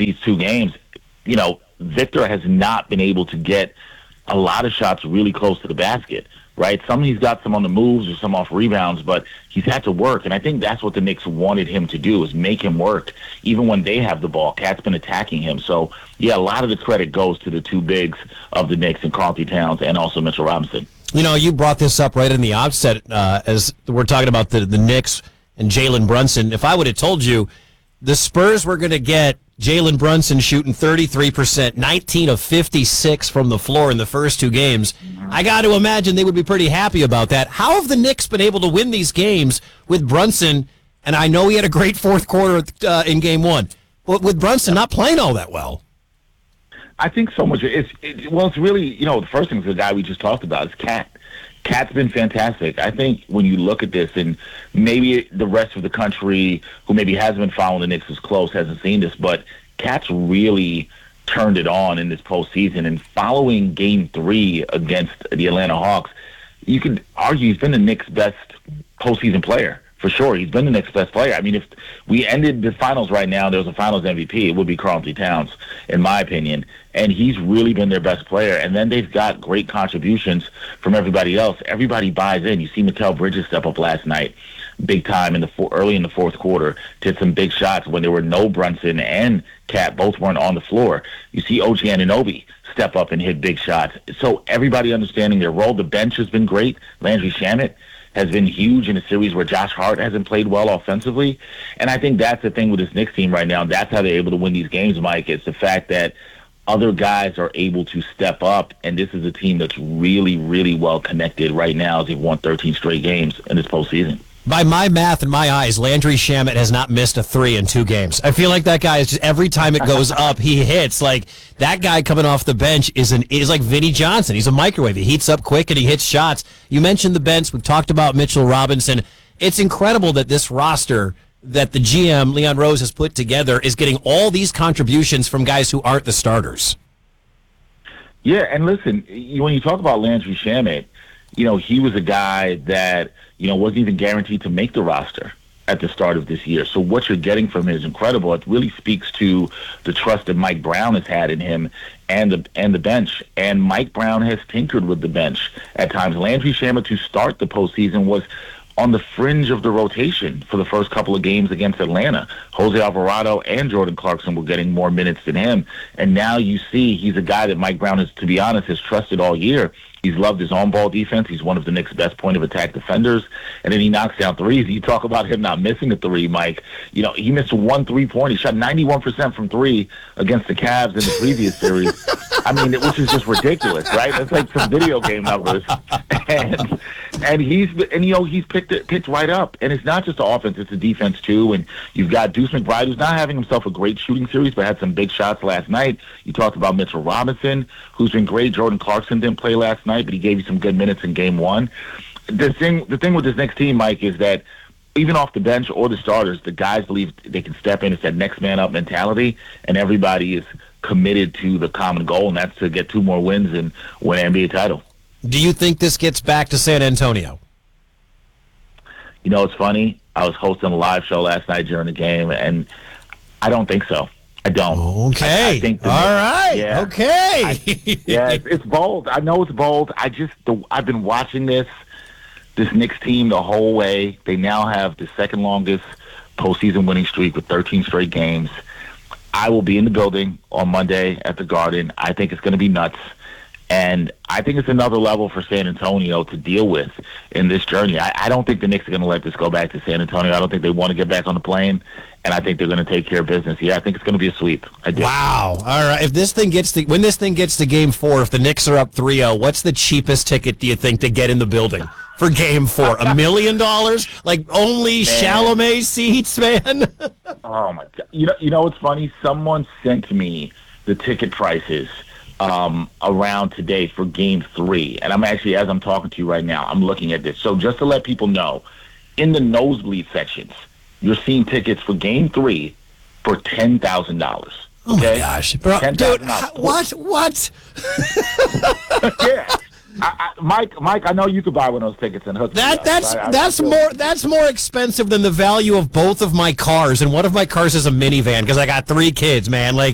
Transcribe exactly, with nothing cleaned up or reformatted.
these two games, you know, Victor has not been able to get a lot of shots really close to the basket, right? Some he's got some on the moves or some off rebounds, but he's had to work, and I think that's what the Knicks wanted him to do, is make him work, even when they have the ball. Cat's been attacking him. So, yeah, a lot of the credit goes to the two bigs of the Knicks, and Karl-Anthony Towns and also Mitchell Robinson. You know, you brought this up right in the outset uh, as we're talking about the, the Knicks and Jalen Brunson. If I would have told you the Spurs were going to get Jalen Brunson shooting thirty-three percent, nineteen of fifty-six from the floor in the first two games, I got to imagine they would be pretty happy about that. How have the Knicks been able to win these games with Brunson? And I know he had a great fourth quarter uh, in game one, but with Brunson not playing all that well. I think so much. It's it, well, it's really, you know, the first thing is the guy we just talked about is Cat. Cat's been fantastic. I think when you look at this, and maybe the rest of the country who maybe hasn't been following the Knicks as close hasn't seen this, but Cat's really turned it on in this postseason. And following Game Three against the Atlanta Hawks, you could argue he's been the Knicks' best postseason player. For sure, he's been the next best player. I mean, if we ended the finals right now, there was a finals M V P, it would be Karl-Anthony Towns, in my opinion. And he's really been their best player. And then they've got great contributions from everybody else. Everybody buys in. You see Mikal Bridges step up last night, big time in the four, early in the fourth quarter, did some big shots when there were no Brunson and Cat, both weren't on the floor. You see O G Anunoby step up and hit big shots. So everybody understanding their role. The bench has been great. Landry Shamet has been huge in a series where Josh Hart hasn't played well offensively. And I think that's the thing with this Knicks team right now. That's how they're able to win these games, Mike. It's the fact that other guys are able to step up, and this is a team that's really, really well connected right now as they've won thirteen straight games in this postseason. By my math and my eyes, Landry Shamet has not missed a three in two games. I feel like that guy is just, every time it goes up, he hits. Like, that guy coming off the bench is an is like Vinnie Johnson. He's a microwave. He heats up quick and he hits shots. You mentioned the bench. We've talked about Mitchell Robinson. It's incredible that this roster that the G M, Leon Rose, has put together is getting all these contributions from guys who aren't the starters. Yeah, and listen, when you talk about Landry Shamet, you know, he was a guy that, you know, wasn't even guaranteed to make the roster at the start of this year. So what you're getting from him is incredible. It really speaks to the trust that Mike Brown has had in him and the and the bench. And Mike Brown has tinkered with the bench at times. Landry Shamet, to start the postseason, was on the fringe of the rotation for the first couple of games against Atlanta. Jose Alvarado and Jordan Clarkson were getting more minutes than him. And now you see he's a guy that Mike Brown has, to be honest, has trusted all year. He's loved his on-ball defense. He's one of the Knicks' best point-of-attack defenders. And then he knocks down threes. You talk about him not missing a three, Mike. You know, he missed one three-point. He shot ninety-one percent from three against the Cavs in the previous series. I mean, which is just ridiculous, right? That's like some video game numbers. And and he's and you know he's picked it picked right up. And it's not just the offense; it's the defense too. And you've got Deuce McBride, who's not having himself a great shooting series, but had some big shots last night. You talked about Mitchell Robinson, who's been great. Jordan Clarkson didn't play last night, but he gave you some good minutes in game one. The thing, the thing with this next team, Mike, is that even off the bench or the starters, the guys believe they can step in. It's that next man up mentality, and everybody is committed to the common goal, and that's to get two more wins and win an N B A title. Do you think this gets back to San Antonio? You know, it's funny. I was hosting a live show last night during the game, and I don't think so. I don't. Okay. I, I think the, All right. Yeah, okay. I, yeah, it's, it's bold. I know it's bold. I just, the, I've been watching this, this Knicks team the whole way. They now have the second longest postseason winning streak with thirteen straight games. I will be in the building on Monday at the Garden. I think it's going to be nuts. And I think it's another level for San Antonio to deal with in this journey. I, I don't think the Knicks are going to let this go back to San Antonio. I don't think they want to get back on the plane, and I think they're going to take care of business. Yeah, I think it's going to be a sweep. I do. Wow. All right. If this thing gets to when this thing gets to Game Four, if the Knicks are up three oh, what's the cheapest ticket do you think to get in the building for Game Four? A million dollars? Like only man. Chalamet seats, man? Oh my God! You know, you know what's funny? Someone sent me the ticket prices um, around today for Game Three, and I'm actually, as I'm talking to you right now, I'm looking at this. So just to let people know, in the nosebleed sections, you're seeing tickets for Game Three for ten thousand dollars. Oh okay? my gosh, bro, dude! What? What? Yeah. I, I, Mike, Mike, I know you could buy one of those tickets and hook that. Up, that's I, I, that's I more that's more expensive than the value of both of my cars, and one of my cars is a minivan because I got three kids, man. Like